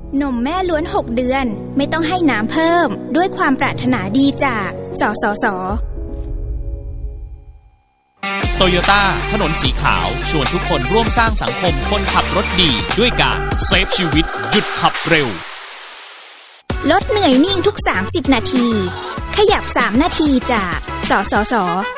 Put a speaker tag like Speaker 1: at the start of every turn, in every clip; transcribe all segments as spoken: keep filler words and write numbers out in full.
Speaker 1: นมแม่ล้วนหกเดือนไม่ต้องให้น้ำเพิ่มด้วยความปรารถนาดีจากสสส.
Speaker 2: โตโยต้าถนนสีขาวชวนทุกคนร่วมสร้างสังคมคนขับรถดีด้วยการเซฟชีวิตหยุดขับเร็ว
Speaker 1: ลดเหนื่อยนิ่งทุกสามสิบนาทีขยับสามนาทีจากสสส.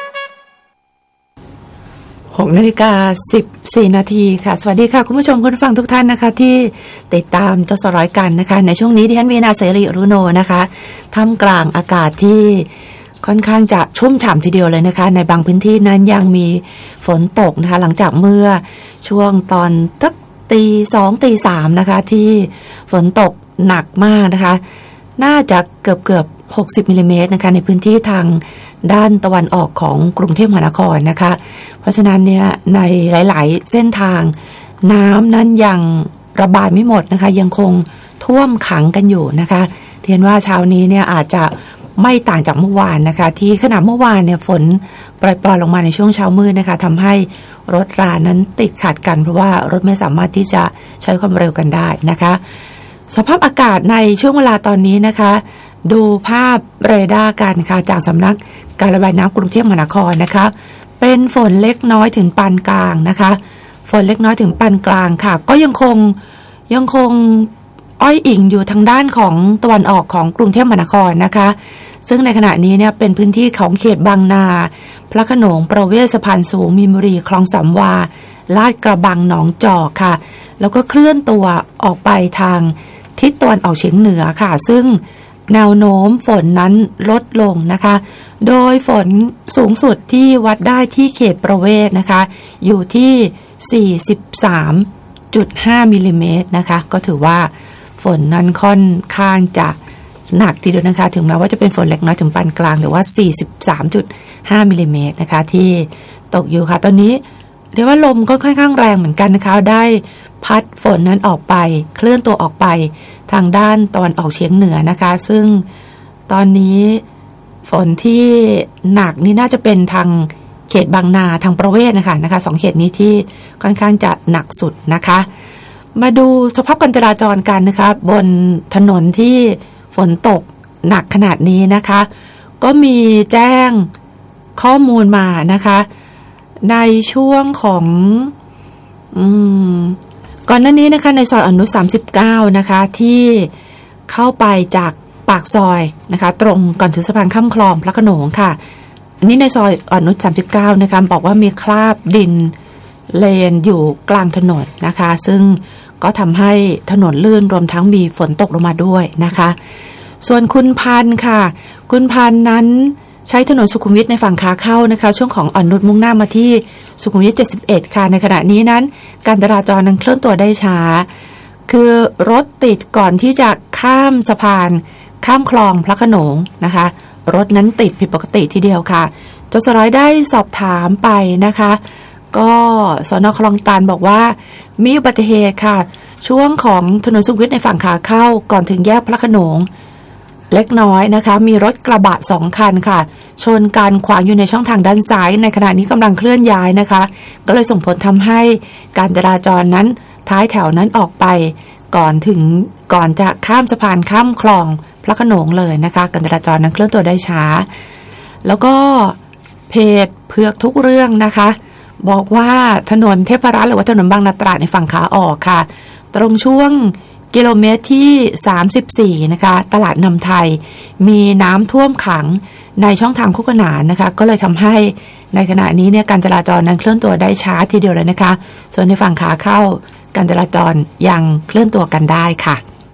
Speaker 3: หกนาฬิกาสิบสี่นาทีค่ะสวัสดีค่ะคุณผู้ชมคุณผู้ฟังทุกท่านนะคะที่ติดตามจสร้อยกันนะคะในช่วงนี้ดิฉันวีณาเสรีรุโนนะคะท่ามกลางอากาศที่ค่อนข้างจะชุ่มฉ่ำทีเดียวเลยนะคะในบางพื้นที่นั้นยังมีฝนตกนะคะหลังจากเมื่อช่วงตอนตักตีสองตีสามนะคะที่ฝนตกหนักมากนะคะน่าจะเกือบเกือบหกสิบมิลลิเมตรนะคะในพื้นที่ทางด้านตะวันออกของกรุงเทพมหานครนะคะเพราะฉะนั้นเนี่ยในหลายๆเส้นทางน้ำนั้นยังระบายไม่หมดนะคะยังคงท่วมขังกันอยู่นะคะเรียนว่าเช้านี้เนี่ยอาจจะไม่ต่างจากเมื่อวานนะคะที่ขณะเมื่อวานเนี่ยฝนปล่อยๆลงมาในช่วงเช้ามืดนะคะทำให้รถรานั้นติดขัดกันเพราะว่ารถไม่สามารถที่จะใช้ความเร็วกันได้นะคะสภาพอากาศในช่วงเวลาตอนนี้นะคะดูภาพเรดาร์กันค่ะจากสำนักการระบายน้ำกรุงเทพมหานครนะคะเป็นฝนเล็กน้อยถึงปานกลางนะคะฝนเล็กน้อยถึงปานกลางค่ะก็ยังคงยังคงอ้อยอิงอยู่ทางด้านของตะวันออกของกรุงเทพมหานครนะคะซึ่งในขณะนี้เนี่ยเป็นพื้นที่ของเขตบางนาพระโขนงประเวศสะพานสูงมีนบุรีคลองสามวาลาดกระบังหนองจอกค่ะแล้วก็เคลื่อนตัวออกไปทางทิศตะวันออกเฉียงเหนือค่ะซึ่งแนวโน้มฝนนั้นลดลงนะคะโดยฝนสูงสุดที่วัดได้ที่เขตประเวศนะคะอยู่ที่ สี่สิบสามจุดห้า มิลลิเมตรนะคะก็ถือว่าฝนนั้นค่อนข้างจะหนักทีเดียวนะคะถึงแม้ว่าจะเป็นฝนเล็กน้อยถึงปานกลางหรือว่า สี่สิบสามจุดห้า มิลลิเมตรนะคะที่ตกอยู่ค่ะตอนนี้เรียกว่าลมก็ค่อนข้างแรงเหมือนกันนะคะได้พัดฝนนั้นออกไปเคลื่อนตัวออกไปทางด้านตะวันออกเฉียงเหนือนะคะซึ่งตอนนี้ฝนที่หนักนี่น่าจะเป็นทางเขตบางนาทางประเวศนะคะนะคะสองเขตนี้ที่ค่อนข้างจะหนักสุดนะคะมาดูสภาพการจราจรกันนะคะบนถนนที่ฝนตกหนักขนาดนี้นะคะก็มีแจ้งข้อมูลมานะคะในช่วงของอืมก่อนหน้านี้นะคะในซอยอนุสามสิบเก้านะคะที่เข้าไปจากปากซอยนะคะตรงก่อนถึงสะพานข้ามคลองพระโขนงค่ะอันนี้ในซอยอนุสามสิบเก้านะคะบอกว่ามีคราบดินเลนอยู่กลางถนนนะคะซึ่งก็ทำให้ถนนลื่นรวมทั้งมีฝนตกลงมาด้วยนะคะส่วนคุณพันธ์ค่ะคุณพันธ์นั้นใช้ถนนสุขุมวิทในฝั่งขาเข้านะคะช่วงของอ่อนนุชมุ่งหน้ามาที่สุขุมวิทเจ็ดสิบเอ็ดค่ะในขณะนี้นั้นการจราจรนั้นเคลื่อนตัวได้ช้าคือรถติดก่อนที่จะข้ามสะพานข้ามคลองพระโขนงนะคะรถนั้นติดผิดปกติทีเดียวค่ะจสร้อยได้สอบถามไปนะคะก็สน.คลองตันบอกว่ามีอุบัติเหตุค่ะช่วงของถนนสุขุมวิทในฝั่งขาเข้าก่อนถึงแยกพระโขนงเล็กน้อยนะคะมีรถกระบะสองคันค่ะชนกันขวางอยู่ในช่องทางด้านซ้ายในขณะนี้กำลังเคลื่อนย้ายนะคะก็เลยส่งผลทำให้การจราจรนั้นท้ายแถวนั้นออกไปก่อนถึงก่อนจะข้ามสะพานข้ามคลองพระโขนงเลยนะคะการจราจรนั้นเคลื่อนตัวได้ช้าแล้วก็เพจเผือกทุกเรื่องนะคะบอกว่าถนนเทพรัตน์หรือว่าถนนบางนาตราดในฝั่งขาออกค่ะตรงช่วงกิโลเมตรที่สามสิบสี่นะคะตลาดนำไทยมีน้ำท่วมขังในช่องทางคู่ขนานนะคะก็เลยทำให้ในขณะนี้เนี่ยการจราจรนั้นเคลื่อนตัวได้ช้าทีเดียวเลยนะคะส่วนในฝั่งขาเข้าการจราจรยังเคลื่อนตัวกันได้ค่ะ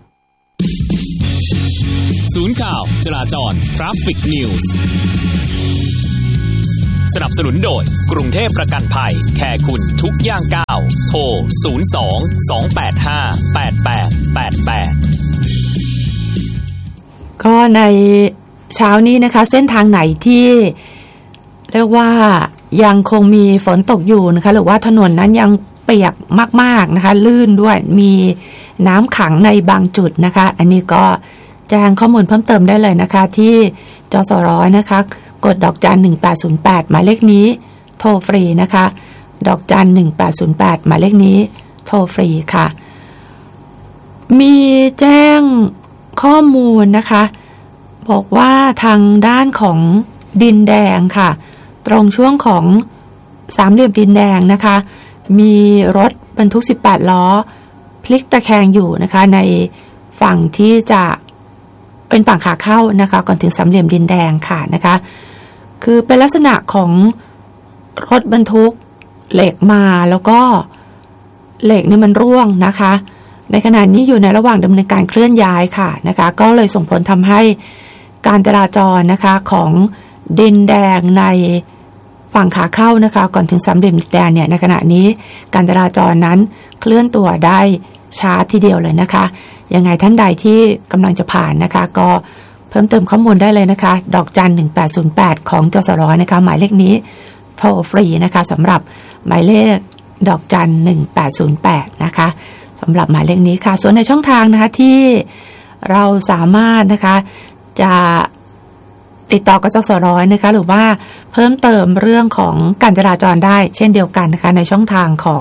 Speaker 2: ศูนย์ข่าวจราจร Traffic News สนับสนุนโดยกรุงเทพประกันภัยแคร์คุณทุกย่างก้าวโทรศูนย์ สอง สอง แปด ห้า แปด แปด แปด แปด
Speaker 3: ก็ในเช้านี้นะคะเส้นทางไหนที่เรียกว่ายังคงมีฝนตกอยู่นะคะหรือว่าถนนนั้นยังเปียกมากๆนะคะลื่นด้วยมีน้ำขังในบางจุดนะคะอันนี้ก็แจ้งข้อมูลเพิ่มเติมได้เลยนะคะที่จสร้อยนะคะกดดอกจันหนึ่งแปดศูนย์แปดหมายเลขนี้โทรฟรีนะคะดอกจันหนึ่งแปดศูนย์แปดหมายเลขนี้โทรฟรีค่ะมีแจ้งข้อมูลนะคะบอกว่าทางด้านของดินแดงค่ะตรงช่วงของสามเหลี่ยมดินแดงนะคะมีรถบรรทุกสิบแปดล้อพลิกตะแคงอยู่นะคะในฝั่งที่จะเป็นฝั่งขาเข้านะคะก่อนถึงสามเหลี่ยมดินแดงค่ะนะคะคือเป็นลักษณะของรถบรรทุกเหล็กมาแล้วก็เหล็กนี่มันร่วงนะคะในขณะนี้อยู่ในระหว่างดำเนินการเคลื่อนย้ายค่ะนะคะก็เลยส่งผลทำให้การจราจรนะคะของดินแดงในฝั่งขาเข้านะคะก่อนถึงสามเหลี่ยมดินแดงเนี่ยในขณะนี้การจราจรนั้นเคลื่อนตัวได้ช้าทีเดียวเลยนะคะยังไงท่านใดที่กำลังจะผ่านนะคะก็เพิ่มเติมข้อมูลได้เลยนะคะดอกจันหนึ่งแปดศูนย์แปดของจสรนะคะหมายเลขนี้โทรฟรีนะคะสำหรับหมายเลขดอกจันหนึ่งแปดศูนย์แปดนะคะสำหรับหมายเลขนี้ค่ะส่วนในช่องทางนะคะที่เราสามารถนะคะจะติดต่อกับจสรนะคะหรือว่าเพิ่มเติมเรื่องของการจราจรได้เช่นเดียวกันนะคะในช่องทางของ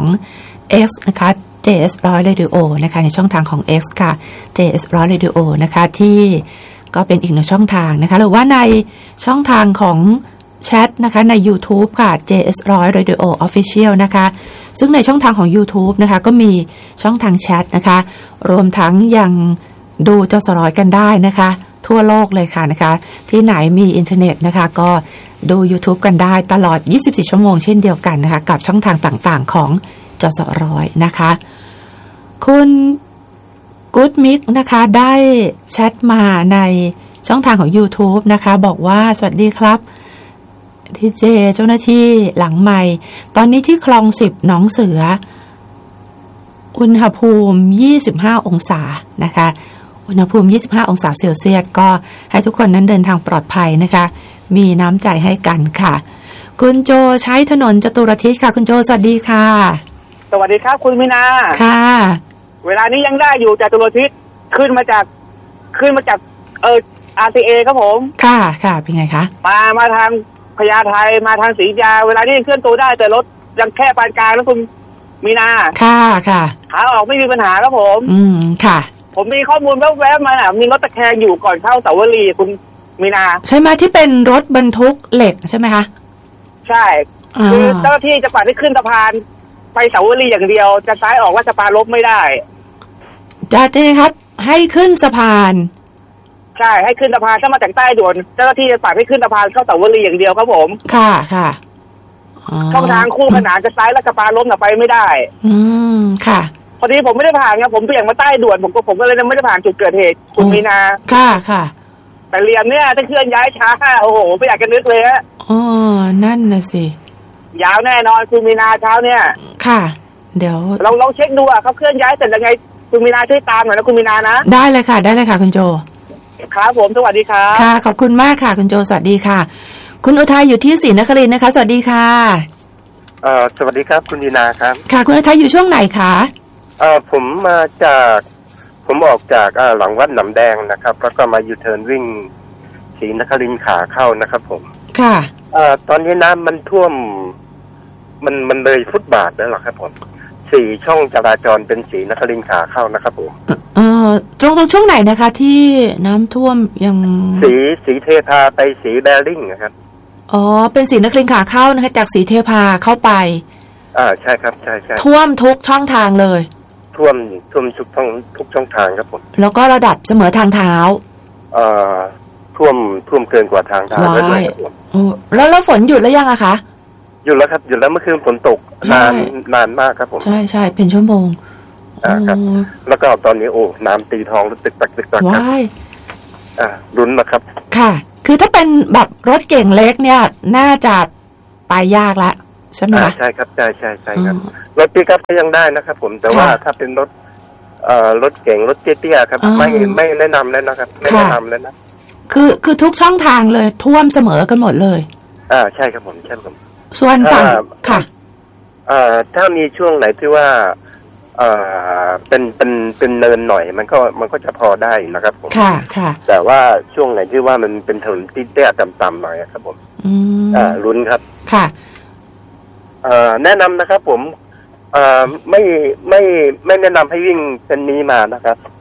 Speaker 3: X นะคะ เจ เอส หนึ่งร้อย Radio นะคะในช่องทางของ X ค่ะ เจ เอส หนึ่งร้อย Radio นะคะที่ก็เป็นอีกหนึ่งช่องทางนะคะหรือว่าในช่องทางของแชทนะคะใน YouTube ค่ะ เจ เอส หนึ่งร้อย Radio Official นะคะซึ่งในช่องทางของ YouTube นะคะก็มีช่องทางแชทนะคะรวมทั้งยังดูจสรกันได้นะคะทั่วโลกเลยค่ะนะคะที่ไหนมีอินเทอร์เน็ตนะคะก็ดู YouTube กันได้ตลอดยี่สิบสี่ชั่วโมงเช่นเดียวกันนะคะกับช่องทางต่างๆของจสรนะคะคุณกู๊ดมิกนะคะได้แชทมาในช่องทางของ YouTube นะคะบอกว่าสวัสดีครับดีเจเจ้าหน้าที่หลังไมค์ตอนนี้ที่คลองสิบหนองเสืออุณหภูมิยี่สิบห้าองศานะคะอุณหภูมิยี่สิบห้าองศาเซลเซียสก็ให้ทุกคนนั้นเดินทางปลอดภัยนะคะมีน้ำใจให้กันค่ะคุณโจใช้ถนนจตุรทิศค่ะคุณโจสวัสดีค่ะ
Speaker 4: สวัสดีครับคุณมินา
Speaker 3: ค่ะ
Speaker 4: เวลานี้ยังได้อยู่จตุรทิศขึ้นมาจากขึ้นมาจากเออ อาร์ ที เอ ครับผม
Speaker 3: ค่ะค่ะเป็นไงคะ
Speaker 4: มามาทางพญาไทมาทางศรียาเวลานี้ยังเคลื่อนตัวได้แต่รถยังแค่ปานกลางแล้วคุณมีนา
Speaker 3: ค่ะค่ะ
Speaker 4: ขาออกไม่มีปัญหาครับผม
Speaker 3: อืมค่ะ
Speaker 4: ผมมีข้อมูลแวบๆมาอ่ะมีรถตะแคงอยู่ก่อนเข้าเสาวรีคุณมีนา
Speaker 3: ใช่ไหมที่เป็นรถบรรทุกเหล็กใช่ไหมคะ
Speaker 4: ใช่คือเจ้าหน้าที่จะปัดให้ขึ้นสะพานไปเสาวรีอย่างเดียวจะซ้ายออกราชปารลบไม่ได้
Speaker 3: จะได้ครับให้ขึ้นสะพาน
Speaker 4: ใช่ให้ขึ้นสะพานถ้ามาจากใต้ด่วนเจ้าหน้าที่จะปัดให้ขึ้นสะพานเข้าเสาวรีอย่างเดียวครับผม
Speaker 3: ค่ะค่ะ
Speaker 4: ช่องทางคู่ขนานจะซ้ายราชปารลบน่ะไปไม่ได้
Speaker 3: อืมค่ะ
Speaker 4: พอดีผมไม่ได้ผ่านครับผมเบี่ยงมาใต้ด่วนผมก็ผมก็เลยไม่ได้ผ่านจุดเกิดเหตุคุณมีนา
Speaker 3: ค่ะค่ะ
Speaker 4: แต่เรียมเนี่ยถ้าเคลื่อนย้ายช้าโอ้โหไม่อยากจะนึกเลยฮะ
Speaker 3: อ๋อนั่นน่ะสิ
Speaker 4: ยาวแน่นอนคุณมีนาเช้าเนี่ย
Speaker 3: ค่ะเดี๋ยว
Speaker 4: เราลองเช็คดูอ่ะเขาเคลื่อนย้ายเสร็จยังไงคุณมีนาช่วยตามหน่อยนะคุณมีนานะ
Speaker 3: ได้เลยค่ะได้เลยค่ะคุณโจ
Speaker 4: ครับผมสวัสดีครับ
Speaker 3: ค่ะขอบคุณมากค่ะคุณโจสวัสดีค่ะคุณอุทัยอยู่ที่ศรีนครินทร์นะคะสวัสดีค่ะ
Speaker 5: เอ่อสวัสดีครับคุณดีนาครับ
Speaker 3: ค่ะคุณอุทัยอยู่ช่วงไหนคะ
Speaker 5: เอ่อผมมาจากผมออกจากอ่าหลังวัดหนำแดงนะครับแล้วก็มายูเทิร์นวิ่งศรีนครินทร์ขาเข้านะครับผม
Speaker 3: ค่ะ
Speaker 5: เอ่อตอนนี้น้ำมันท่วมมันมันเลยฟุตบาทแล้วหรอครับผมสี่ช่องจราจรเป็นศรีนครินทร์ขาเข้านะครับผม
Speaker 3: เอ่อตรงตรงช่วงไหนนะคะที่น้ำท่วมยัง
Speaker 5: ศรีศรีเทพาไปศรีแบริ่งนะครับ
Speaker 3: อ๋อเป็นศรีนครินทร์ขาเข้านะคะจากศรีเทพาเข้าไป
Speaker 5: อ่าใช่ครับใช่ใช่
Speaker 3: ท่วมทุกช่องทางเลย
Speaker 5: ท่วมท่วมทุกช่องทุกช่องทางครับผม
Speaker 3: แล้วก็ระดับเสมอทางเท้า
Speaker 5: เอ่อท่วมท่วมเกินกว่าทางเท้าด้วยครับผม
Speaker 3: แล้วแล้วฝนหยุดแล้วยังอะคะ
Speaker 5: หยุดแล้วครับหยุดแล้วเมื่อคืนฝนตกนานนานมากครับผม
Speaker 3: ใช่ใช่เป็นชั่วโมง
Speaker 5: อ่าครับแล้วก็ตอนนี้โอ้น้ำตีท้องตึกตักตึกตักครับอ่าลุ้นนะครับ
Speaker 3: ค่ะคือถ้าเป็นแบบรถเก่งเล็กเนี่ยน่าจะไปยากละใช่ไหม
Speaker 5: ใช่ครับใช่ใช่ใช่ครับรถปิกอัพก็ยังได้นะครับผมแต่ว่าถ้าเป็นรถเอ่อรถเก่งรถเตี้ยๆครับไม่ไม่แนะนำแล้วนะครับไม่แนะนำแล้วนะ
Speaker 3: คือคือทุกช่องทางเลยท่วมเสมอกันหมดเลย
Speaker 5: อ่าใช่ครับผมใช่ครับ
Speaker 3: ส่วนฝั่งค่ะ
Speaker 5: เอ่อถ้ามีช่วงไหนที่ว่าเอ่อเป็นเป็นเป็นเนินหน่อยมันก็มันก็จะพอได้นะครับผม
Speaker 3: ค่ะค่ะ
Speaker 5: แต่ว่าช่วงไหนที่ว่ามันเป็นถนนเตี้ยๆต่ำๆหน่อยครับผม
Speaker 3: อืม
Speaker 5: อ่าลุ้นครับ
Speaker 3: ค่ะ
Speaker 5: เอ่อแนะนำนะครับผมเอ่อไม่ไม่ไม่แนะนำให้วิ่งเส้นนี้มานะครับ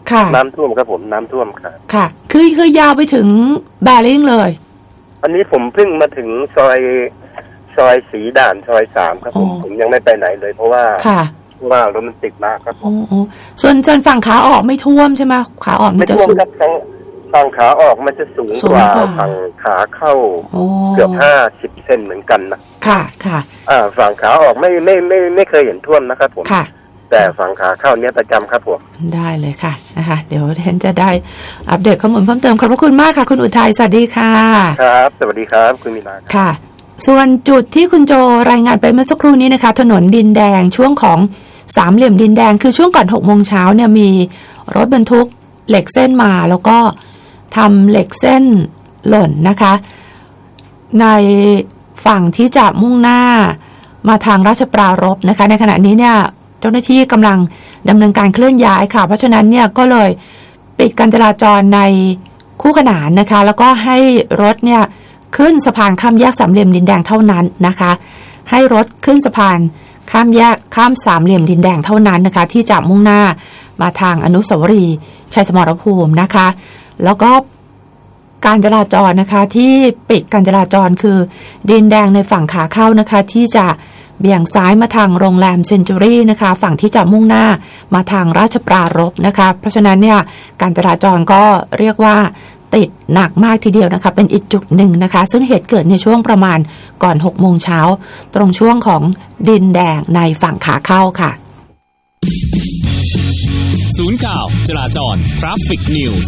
Speaker 5: น้ำท่วมครับผมน้ำท่วมครับ
Speaker 3: ค่ะคือคือยาวไปถึงแบริ่งเลย
Speaker 5: อันนี้ผมเพิ่งมาถึงซอยซอยสีด่านซอยสามครับผมผมยังไม่ไปไหนเลยเพราะว่าเพราะว่ารถมันติดมากครับ
Speaker 3: อ๋อส่วนส่วนฝั่งขาออกไม่ท่วมใช่ไหมขาออกมันจะ
Speaker 5: สูงครับฝั่งขาออกมันจะสูงกว่าฝั่งขาเข้าเกือบห้าสิบเซนเหมือนกันนะ
Speaker 3: ค่ะค่ะ
Speaker 5: อ่าฝั่งขาออกไม่ไม่ไม่ไม่เคยเห็นท่วมนะครับผม
Speaker 3: ค่ะ
Speaker 5: แต่ฝั่งขาเข้าเนี้ยประจำครับผม
Speaker 3: ได้เลยค่ะนะคะเดี๋ยวเห็นจะได้อัปเดตข้อมูลเพิ่มเติมขอบพระคุณมากค่ะคุณอุทัยสวัสดีค่ะ
Speaker 5: ครับสวัสดีครับคุณมีนา
Speaker 3: ค่ะส่วนจุดที่คุณโจรายงานไปเมื่อสักครู่นี้นะคะถนนดินแดงช่วงของสามเหลี่ยมดินแดงคือช่วงก่อนหกโมงเช้าเนี่ยมีรถบรรทุกเหล็กเส้นมาแล้วก็ทำเหล็กเส้นหล่นนะคะในฝั่งที่จะมุ่งหน้ามาทางราชปรารภนะคะในขณะนี้เนี่ยเจ้าหน้าที่กำลังดำเนินการเคลื่อนย้ายค่ะเพราะฉะนั้นเนี่ยก็เลยปิดการจราจรในคู่ขนานนะคะแล้วก็ให้รถเนี่ยขึ้นสะพานข้ามแยกสามเหลี่ยมดินแดงเท่านั้นนะคะให้รถขึ้นสะพานข้ามแยกข้ามสามเหลี่ยมดินแดงเท่านั้นนะคะที่จะมุ่งหน้ามาทางอนุสาวรีย์ชัยสมรภูมินะคะแล้วก็การจราจรนะคะที่ปิดการจราจรคือดินแดงในฝั่งขาเข้านะคะที่จะเบี่ยงซ้ายมาทางโรงแรมเซนจูรี่นะคะฝั่งที่จะมุ่งหน้ามาทางราชปรารภนะคะเพราะฉะนั้นเนี่ยการจราจรก็เรียกว่าติดหนักมากทีเดียวนะคะเป็นอีกจุดหนึ่งนะคะซึ่งเหตุเกิดในช่วงประมาณก่อนหกโมงเช้าตรงช่วงของดินแดงในฝั่งขาเข้าค่ะ
Speaker 2: ศูนย์ข่าวจราจร Traffic News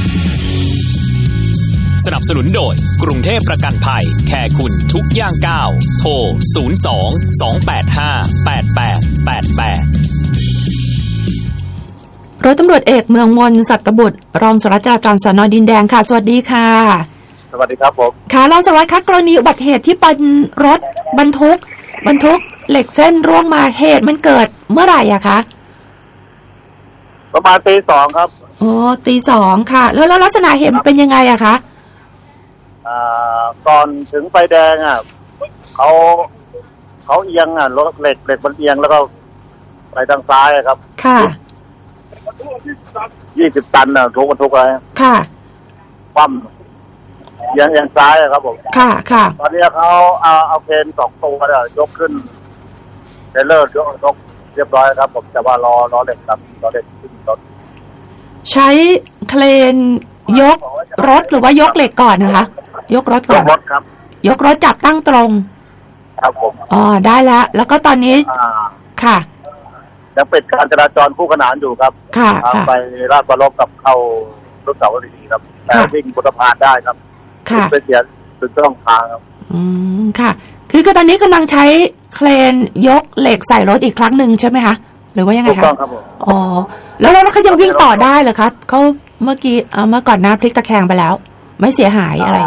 Speaker 2: สนับสนุนโดยกรุงเทพประกันภัยแคร์คุณทุกย่างก้าวโทรศูนย์ สอง สอง แปด ห้า แปด แปด แปด แปด
Speaker 3: ร้อยตำรวจเอกเมืองมนสัตบุตรรองสารวัตรจราจรสน.ดินแดงค่ะสวัสดีค่ะ
Speaker 5: สวัสดีครับผม
Speaker 3: ค่ะรองสารวัตรคะกรณีอุบัติเหตุที่เป็นรถบรรทุกบรรทุกเหล็กเส้นร่วงมาเหตุมันเกิดเมื่อไหร่อะคะ
Speaker 5: ประมาณตีสองครับ
Speaker 3: โอ้ตีสองค่ะแล้วแล้วลักษณะเหตุเป็นยังไงอะคะ
Speaker 5: อ่าก่อนถึงไฟแดงอ่ะเขาเขาเอียงอ่ะรถเหล็กเหล็กมันเอียงแล้วก็ไปทางซ้ายครับ
Speaker 3: ค่ะ
Speaker 5: ยี่สิบตันน่ะทุกบรรทุกอะไร
Speaker 3: ค่ะ
Speaker 5: ปั้มเอียงเอียงซ้ายครับผม
Speaker 3: ค่ะค่ะ
Speaker 5: ตอนนี้เขาเอาเอาเครนสองตัวเนี่ยยกขึ้นเทเลอร์ยกยกเรียบร้อยครับผมแต่ว่ารอรอเหล็กครับรอเหล็กขึ้นรถ
Speaker 3: ใช้เครนยกรถหรือว่ายกเหล็กก่อนนะคะยกรถก่อน
Speaker 5: ยกรถครับ
Speaker 3: ยกรถจับตั้งตรง
Speaker 5: ครับผม
Speaker 3: อ๋อได้แล้วแล้วก็ตอนนี้ค่ะ
Speaker 5: ยังปิดการจราจรคู่ขนานอยู่ครับ
Speaker 3: ค่ะ
Speaker 5: ไปราชปรารภกับเข้าอนุสาวรีย์ครับแต่วิ่งบนสะพานได้ครับ
Speaker 3: ค่ะ
Speaker 5: ไปเสียจุดช่องทางครับ
Speaker 3: อืมค่ะคือคือตอนนี้กำลังใช้เครนยกเหล็กใส่รถอีกครั้งหนึ่งใช่ไหมคะหรือว่ายังไงคะ
Speaker 5: ถูกต้องครับผม
Speaker 3: อ๋อแล้วแล้วเขายังวิ่งต่อได้เหรอคะเขาเมื่อกี้เมื่อก่อนหน้าพลิกตะแคงไปแล้วไม่เสียหายอะไร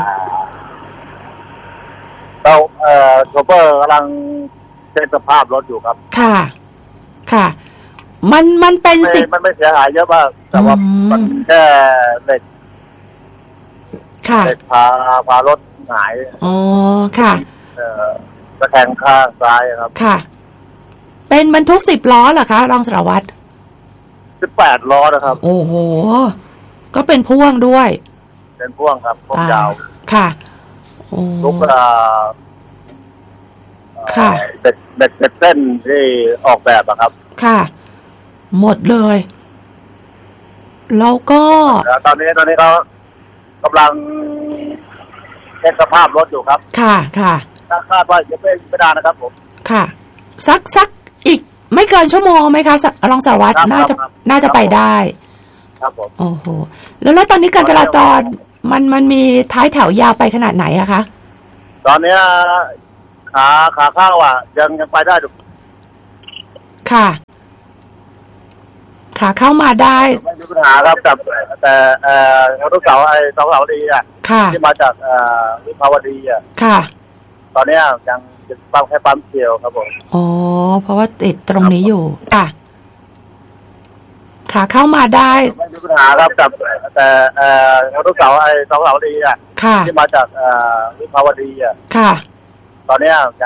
Speaker 5: เราเอ่อโชเฟอร์กำลังเช็คสภาพรถอยู่ครับ
Speaker 3: ค่ะค่ะมันมันเป็นสิบ
Speaker 5: มันไม่เสียหายเยอะมากแต่ว่ามันแค่เหล็ก
Speaker 3: ค่ะ
Speaker 5: เหล็กพาพารถหาย
Speaker 3: อ๋อค่ะ
Speaker 5: เอ่อตะแคงข้างซ้ายครับ
Speaker 3: ค่ะเป็นบรรทุกสิบล้อเหรอคะรองสารวัตร
Speaker 5: สิบแปดล้อนะครับ
Speaker 3: โอ้โหก็เป็นพ่วงด้วย
Speaker 5: เป็นพ่วงครับพ่วงยาว
Speaker 3: ค่ะ
Speaker 5: ทุกอ่า
Speaker 3: ค่ะ
Speaker 5: เด็กเด็กเด็กเส้นที่ออกแบบอะครับ
Speaker 3: ค่ะหมดเลยแล้วก็
Speaker 5: ตอนนี้ตอนนี้เขากำลังเช็คสภาพรถอยู่ครับ
Speaker 3: ค่ะค่ะ
Speaker 5: คาดว่าจะไม่ไม่ได้นะครับผม
Speaker 3: ค่ะสักสักอีกไม่เกินชั่วโมงไหมคะรองสารวัตรน่าจะน่าจะไปได้
Speaker 5: ครับผม
Speaker 3: โอ้โหแล้วแล้วตอนนี้การจราจรมันมันมีท้ายแถวยาวไปขนาดไหนอะคะ
Speaker 5: ตอนนี้ขาขาเข้าอ่ะยังยังไปได้อยู่
Speaker 3: ค่ะขาเข้ามาได้
Speaker 5: ไม่มีปัญหาครับแต่แต่เอ่อรถเสาไอ้สองเสาดีอ่ะที่มาจากเอ่อวิภาวดีอ่ะ
Speaker 3: ค่ะ
Speaker 5: ตอนนี้ยังปั๊มแค่ปั๊มเดียวครับผม
Speaker 3: อ๋อเพราะว่าติดตรงนี้อยู่ค่ะขาเข้ามาได้
Speaker 5: ไม่มีปัญหาครับแต่แต่เอ่อรถเสาไอ้สองเสาดีอ่ะที่มาจากเอ่อวิภาวดีอ่ะ
Speaker 3: ค่ะ
Speaker 5: ตอนนี้